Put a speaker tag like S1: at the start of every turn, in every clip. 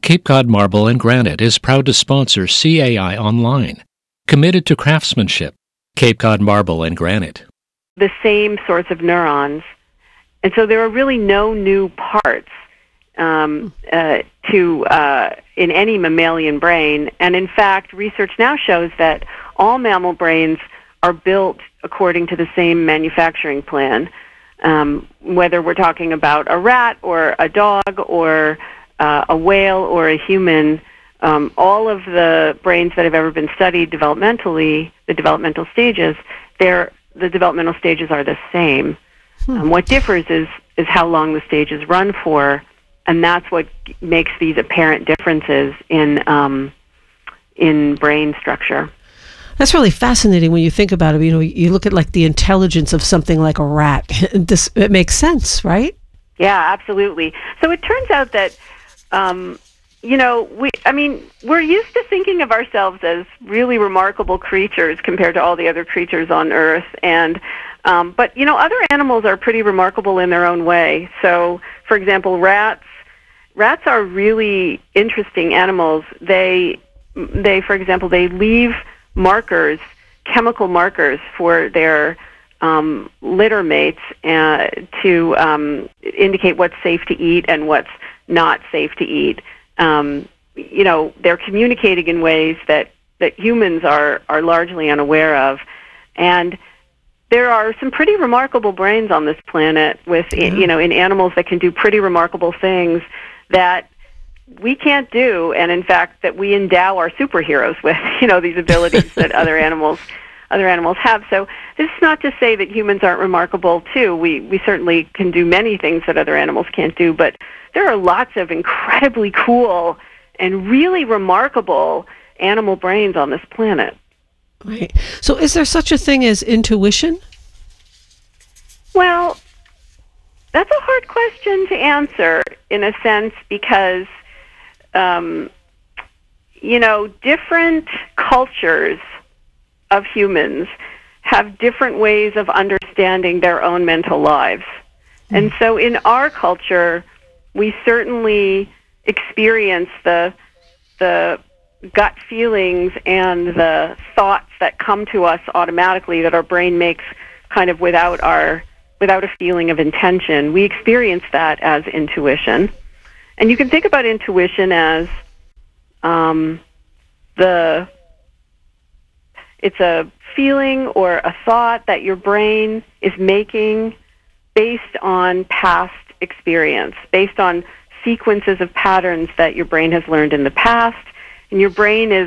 S1: Cape Cod Marble and Granite is proud to sponsor CAI Online, committed to craftsmanship. Cape Cod Marble and Granite.
S2: The same sorts of neurons. And so there are really no new parts in any mammalian brain. And in fact, research now shows that all mammal brains are built according to the same manufacturing plan. Whether we're talking about a rat or a dog or a whale or a human, all of the brains that have ever been studied developmentally, the developmental stages, the developmental stages are the same. What differs is how long the stages run for, and that's what makes these apparent differences in brain structure.
S3: That's really fascinating when you think about it. You know, you look at like the intelligence of something like a rat. It makes sense, right?
S2: Yeah, absolutely. So it turns out that, we're used to thinking of ourselves as really remarkable creatures compared to all the other creatures on Earth. And but other animals are pretty remarkable in their own way. So, for example, rats are really interesting animals. They leave markers, chemical markers for their litter mates to indicate what's safe to eat and what's not safe to eat. They're communicating in ways that humans are largely unaware of. And there are some pretty remarkable brains on this planet with, in animals that can do pretty remarkable things that we can't do, and in fact that we endow our superheroes with, these abilities that other animals have. So this is not to say that humans aren't remarkable too. We certainly can do many things that other animals can't do, but there are lots of incredibly cool and really remarkable animal brains on this planet.
S3: Right. So is there such a thing as intuition?
S2: Well, that's a hard question to answer in a sense because different cultures of humans have different ways of understanding their own mental lives. And so in our culture, we certainly experience the gut feelings and the thoughts that come to us automatically that our brain makes kind of without a feeling of intention. We experience that as intuition. And you can think about intuition as it's a feeling or a thought that your brain is making based on past experience, based on sequences of patterns that your brain has learned in the past, and your brain is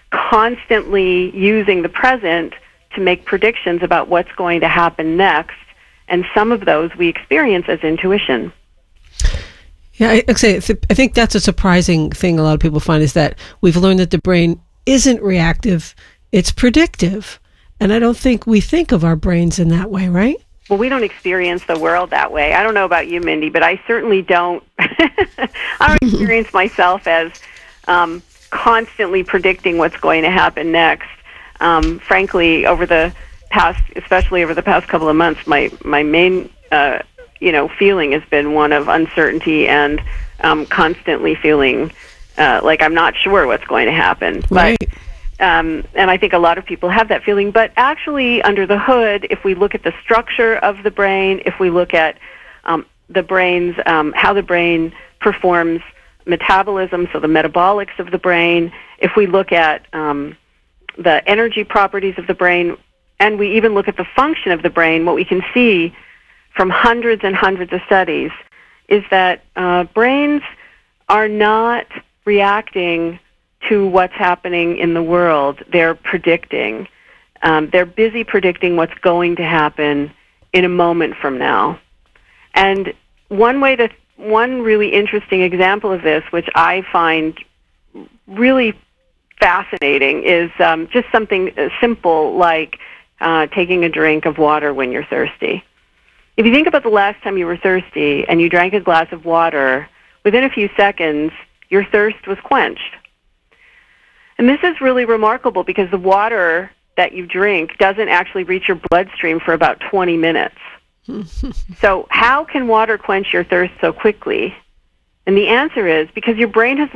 S2: constantly using the present to make predictions about what's going to happen next, and some of those we experience as intuition.
S3: Yeah, I think that's a surprising thing a lot of people find is that we've learned that the brain isn't reactive, it's predictive. And I don't think we think of our brains in that way, right?
S2: Well, we don't experience the world that way. I don't know about you, Mindy, but I certainly don't. I don't experience myself as constantly predicting what's going to happen next. Frankly, especially over the past couple of months, my main feeling has been one of uncertainty and constantly feeling like I'm not sure what's going to happen.
S3: Right.
S2: But and I think a lot of people have that feeling. But actually, under the hood, if we look at the structure of the brain, if we look at the brain's how the brain performs metabolism, so the metabolics of the brain, if we look at the energy properties of the brain, and we even look at the function of the brain, what we can see from hundreds and hundreds of studies is that brains are not reacting to what's happening in the world. They're predicting. They're busy predicting what's going to happen in a moment from now. And one really interesting example of this, which I find really fascinating, is just something simple like taking a drink of water when you're thirsty. If you think about the last time you were thirsty and you drank a glass of water, within a few seconds, your thirst was quenched. And this is really remarkable because the water that you drink doesn't actually reach your bloodstream for about 20 minutes. So how can water quench your thirst so quickly? And the answer is because your brain has